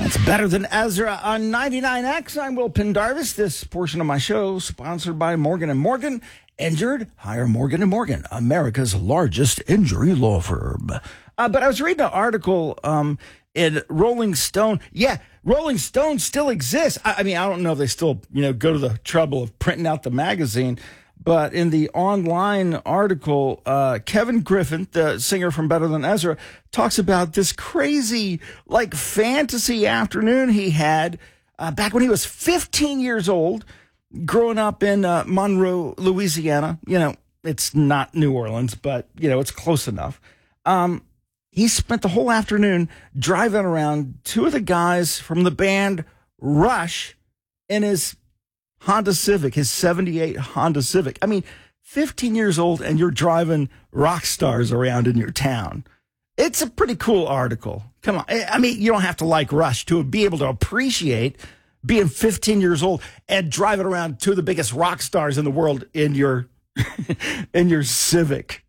It's Better Than Ezra on 99X. I'm Will Pendarvis. This portion of my show sponsored by Morgan & Morgan. Injured? Hire Morgan & Morgan, America's largest injury law firm. But I was reading an article in Rolling Stone. Yeah, Rolling Stone still exists. I mean, I don't know if they still, go to the trouble of printing out the magazine. But in the online article, Kevin Griffin, the singer from Better Than Ezra, talks about this crazy, fantasy afternoon he had back when he was 15 years old, growing up in Monroe, Louisiana. It's not New Orleans, but, it's close enough. He spent the whole afternoon driving around two of the guys from the band Rush in his Honda Civic, his 78 Honda Civic. I mean, 15 years old and you're driving rock stars around in your town. It's a pretty cool article. Come on. I mean, you don't have to like Rush to be able to appreciate being 15 years old and driving around two of the biggest rock stars in the world in your in your Civic.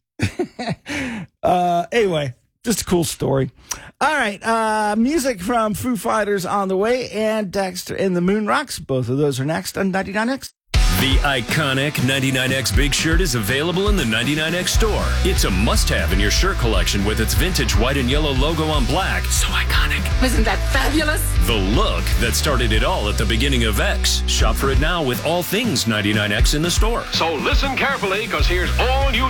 Anyway, just a cool story. All right, music from Foo Fighters on the way, and Dexter and the Moon Rocks. Both of those are next on 99X. The iconic 99X Big Shirt is available in the 99X store. It's a must-have in your shirt collection with its vintage white and yellow logo on black. So iconic. Isn't that fabulous? The look that started it all at the beginning of X. Shop for it now with all things 99X in the store. So listen carefully, because here's all you